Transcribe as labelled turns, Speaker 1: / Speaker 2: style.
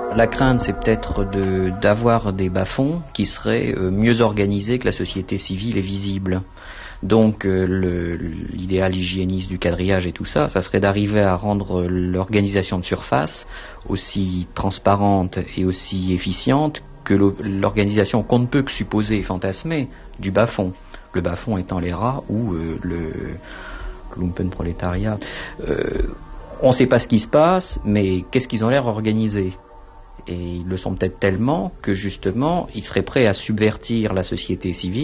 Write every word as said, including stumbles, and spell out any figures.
Speaker 1: La crainte, c'est peut-être de, d'avoir des bas-fonds qui seraient euh, mieux organisés que la société civile et visible. Donc euh, le, l'idéal hygiéniste du quadrillage et tout ça, ça serait d'arriver à rendre l'organisation de surface aussi transparente et aussi efficiente que l'organisation qu'on ne peut que supposer et fantasmer du bas-fond. Le bas-fond étant les rats ou euh, le lumpenprolétariat. Euh, on ne sait pas ce qui se passe, mais qu'est-ce qu'ils ont l'air organisés ? Et ils le sont peut-être tellement que justement, ils seraient prêts à subvertir la société civile